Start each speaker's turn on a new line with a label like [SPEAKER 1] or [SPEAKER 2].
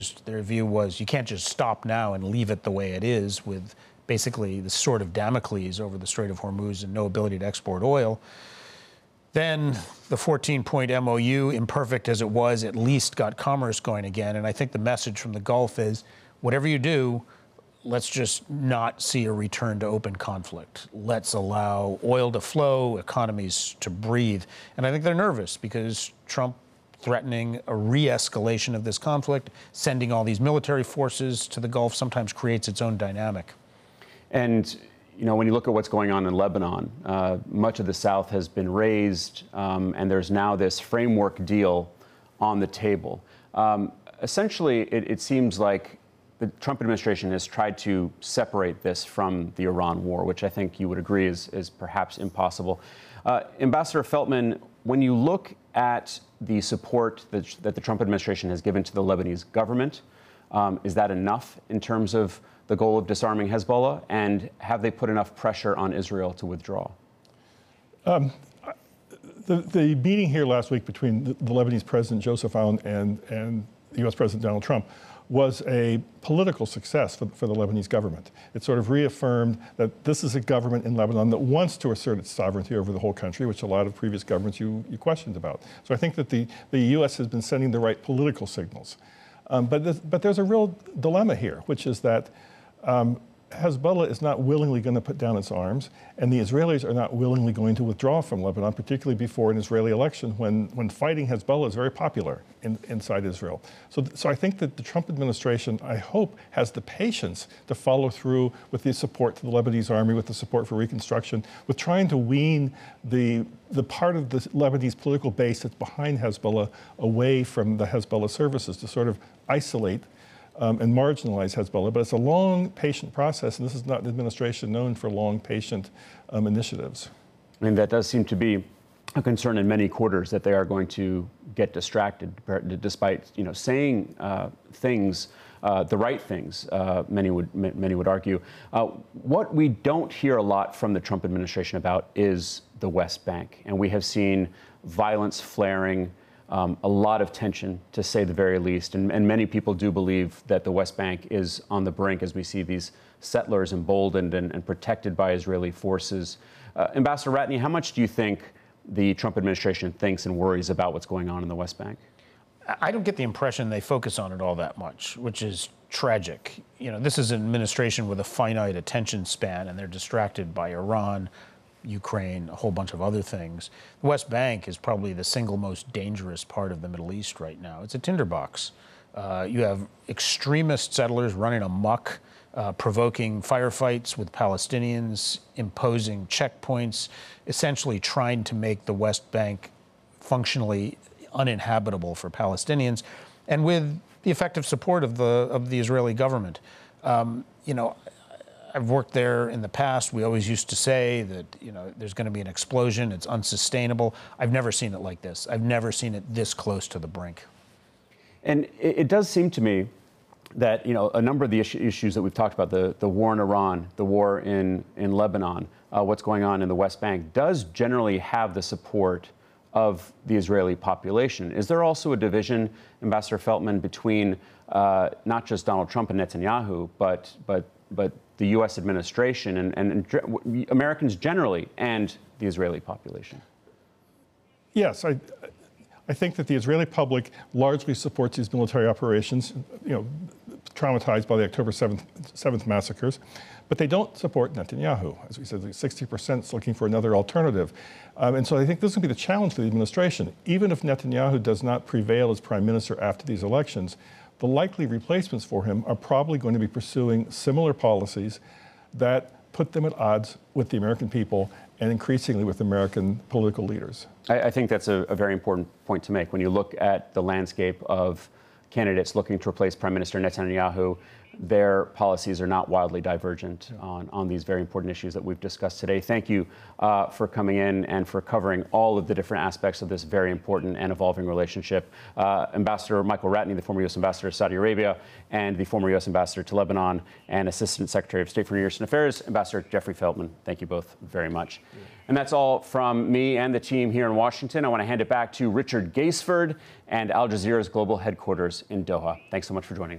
[SPEAKER 1] Their view was you can't just stop now and leave it the way it is with basically the sword of Damocles over the Strait of Hormuz and no ability to export oil. Then the 14-point MOU, imperfect as it was, at least got commerce going again. And I think the message from the Gulf is, whatever you do, let's just not see a return to open conflict. Let's allow oil to flow, economies to breathe. And I think they're nervous because Trump threatening a re-escalation of this conflict, sending all these military forces to the Gulf, sometimes creates its own dynamic.
[SPEAKER 2] And you know, when you look at what's going on in Lebanon, much of the South has been razed, and there's now this framework deal on the table. Essentially, it seems like the Trump administration has tried to separate this from the Iran war, which I think you would agree is perhaps impossible. Ambassador Feltman, when you look at the support that the Trump administration has given to the Lebanese government, is that enough in terms of the goal of disarming Hezbollah? And have they put enough pressure on Israel to withdraw?
[SPEAKER 3] The meeting here last week between the Lebanese President Joseph Aoun and the U.S. President Donald Trump was a political success for the Lebanese government. It sort of reaffirmed that this is a government in Lebanon that wants to assert its sovereignty over the whole country, which a lot of previous governments you questioned about. So I think that the U.S. has been sending the right political signals. But there's a real dilemma here, which is that Hezbollah is not willingly going to put down its arms, and the Israelis are not willingly going to withdraw from Lebanon, particularly before an Israeli election when fighting Hezbollah is very popular inside Israel. So I think that the Trump administration, I hope, has the patience to follow through with the support to the Lebanese army, with the support for reconstruction, with trying to wean the part of the Lebanese political base that's behind Hezbollah away from the Hezbollah services to sort of isolate and marginalize Hezbollah. But it's a long, patient process, and this is not an administration known for long, patient initiatives.
[SPEAKER 2] I mean, that does seem to be a concern in many quarters, that they are going to get distracted, despite saying things, the right things. Many would argue. What we don't hear a lot from the Trump administration about is the West Bank, and we have seen violence flaring. A lot of tension, to say the very least. And many people do believe that the West Bank is on the brink as we see these settlers emboldened and protected by Israeli forces. Ambassador Ratney, how much do you think the Trump administration thinks and worries about what's going on in the West Bank?
[SPEAKER 1] I don't get the impression they focus on it all that much, which is tragic. This is an administration with a finite attention span, and they're distracted by Iran, Ukraine, a whole bunch of other things. The West Bank is probably the single most dangerous part of the Middle East right now. It's a tinderbox. You have extremist settlers running amok, provoking firefights with Palestinians, imposing checkpoints, essentially trying to make the West Bank functionally uninhabitable for Palestinians, and with the effective support of the Israeli government. I've worked there in the past. We always used to say that, there's going to be an explosion. It's unsustainable. I've never seen it like this. I've never seen it this close to the brink.
[SPEAKER 2] And it does seem to me that, a number of the issues that we've talked about, the war in Iran, the war in Lebanon, what's going on in the West Bank, does generally have the support of the Israeli population. Is there also a division, Ambassador Feltman, between not just Donald Trump and Netanyahu, but the U.S. administration and Americans generally, and the Israeli population?
[SPEAKER 3] Yes, I think that the Israeli public largely supports these military operations, traumatized by the October 7th massacres, but they don't support Netanyahu. As we said, 60% is looking for another alternative. And so I think this will be the challenge for the administration. Even if Netanyahu does not prevail as prime minister after these elections, the likely replacements for him are probably going to be pursuing similar policies that put them at odds with the American people and increasingly with American political leaders.
[SPEAKER 2] I think that's a very important point to make. When you look at the landscape of candidates looking to replace Prime Minister Netanyahu, their policies are not wildly divergent on these very important issues that we've discussed today. Thank you for coming in and for covering all of the different aspects of this very important and evolving relationship. Ambassador Michael Ratney, the former U.S. Ambassador to Saudi Arabia, and the former U.S. Ambassador to Lebanon and Assistant Secretary of State for Near Eastern Affairs, Ambassador Jeffrey Feltman. Thank you both very much. And that's all from me and the team here in Washington. I want to hand it back to Richard Gaisford and Al Jazeera's global headquarters in Doha. Thanks so much for joining us.